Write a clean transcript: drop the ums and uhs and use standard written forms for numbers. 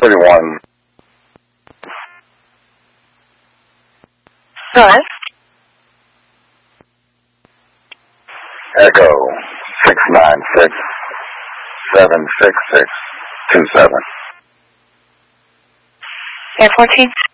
31. Good. Echo 696 766 27. Air 14.